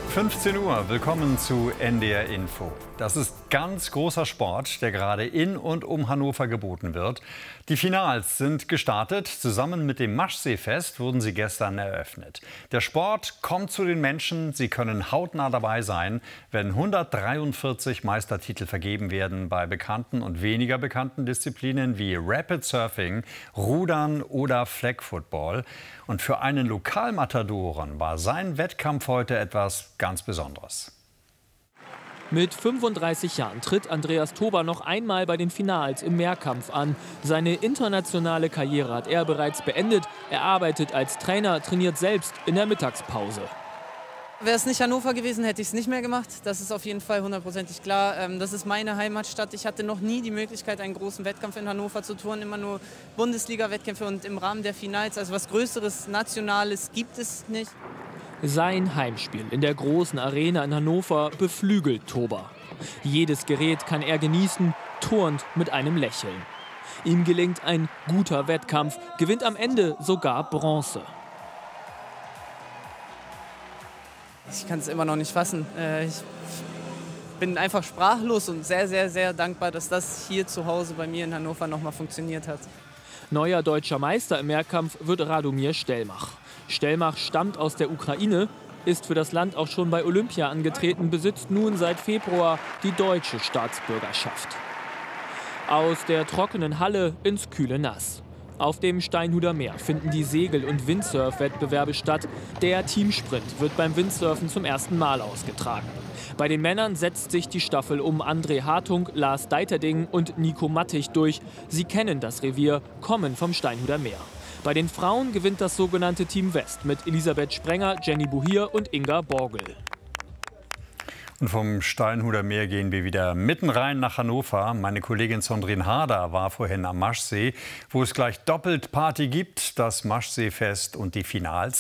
15 Uhr, willkommen zu NDR Info. Das ist ganz großer Sport, der gerade in und um Hannover geboten wird. Die Finals sind gestartet. Zusammen mit dem Maschseefest wurden sie gestern eröffnet. Der Sport kommt zu den Menschen. Sie können hautnah dabei sein, wenn 143 Meistertitel vergeben werden bei bekannten und weniger bekannten Disziplinen wie Rapid Surfing, Rudern oder Flag Football. Und für einen Lokalmatadoren war sein Wettkampf heute etwas ganz Besonderes. Mit 35 Jahren tritt Andreas Tober noch einmal bei den Finals im Mehrkampf an. Seine internationale Karriere hat er bereits beendet. Er arbeitet als Trainer, trainiert selbst in der Mittagspause. Wäre es nicht Hannover gewesen, hätte ich es nicht mehr gemacht. Das ist auf jeden Fall hundertprozentig klar. Das ist meine Heimatstadt. Ich hatte noch nie die Möglichkeit, einen großen Wettkampf in Hannover zu touren. Immer nur Bundesliga-Wettkämpfe und im Rahmen der Finals. Also was Größeres, Nationales gibt es nicht. Sein Heimspiel in der großen Arena in Hannover beflügelt Tober. Jedes Gerät kann er genießen, turnt mit einem Lächeln. Ihm gelingt ein guter Wettkampf, gewinnt am Ende sogar Bronze. Ich kann es immer noch nicht fassen. Ich bin einfach sprachlos und sehr, sehr, sehr dankbar, dass das hier zu Hause bei mir in Hannover noch mal funktioniert hat. Neuer deutscher Meister im Mehrkampf wird Radomir Stelmach. Stelmach stammt aus der Ukraine, ist für das Land auch schon bei Olympia angetreten, besitzt nun seit Februar die deutsche Staatsbürgerschaft. Aus der trockenen Halle ins kühle Nass. Auf dem Steinhuder Meer finden die Segel- und Windsurf-Wettbewerbe statt. Der Teamsprint wird beim Windsurfen zum ersten Mal ausgetragen. Bei den Männern setzt sich die Staffel um André Hartung, Lars Deiterding und Nico Mattig durch. Sie kennen das Revier, kommen vom Steinhuder Meer. Bei den Frauen gewinnt das sogenannte Team West mit Elisabeth Sprenger, Jenny Buhier und Inga Borgel. Und vom Steinhuder Meer gehen wir wieder mitten rein nach Hannover. Meine Kollegin Sondrin Harder war vorhin am Maschsee, wo es gleich doppelt Party gibt, das Maschseefest und die Finals.